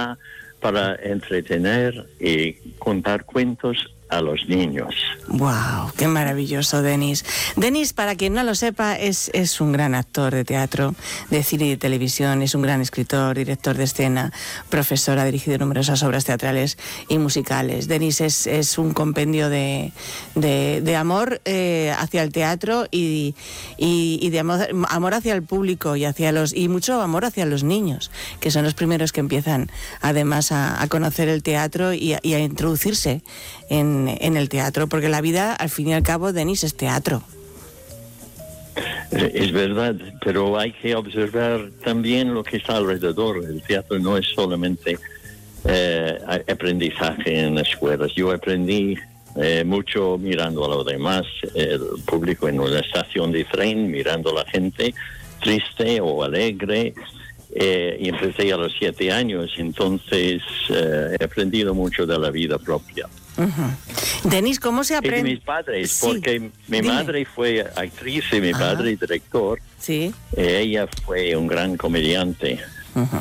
está para entretener y contar cuentos a los niños. ¡Wow! ¡Qué maravilloso, Denis! Denis, para quien no lo sepa, es un gran actor de teatro, de cine y de televisión, es un gran escritor, director de escena, profesor, ha dirigido numerosas obras teatrales y musicales. Denis es un compendio de amor hacia el teatro y de amor hacia el público y mucho amor hacia los niños, que son los primeros que empiezan además a conocer el teatro y a introducirse en el teatro, porque la vida, al fin y al cabo, Denis, es teatro. Es verdad, pero hay que observar también lo que está alrededor. El teatro no es solamente aprendizaje en escuelas. Yo aprendí mucho mirando a los demás, el público en una estación de tren, mirando a la gente triste o alegre. Y empecé a los 7 años, entonces he aprendido mucho de la vida propia. Uh-huh. Denis, ¿cómo se aprende? Y de mis padres, sí, porque mi madre fue actriz y mi padre director. Sí. Ella fue un gran comediante.